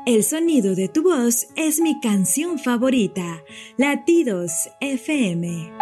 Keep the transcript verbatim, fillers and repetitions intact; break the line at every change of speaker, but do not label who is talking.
El sonido de tu voz es mi canción favorita. Latidos F M.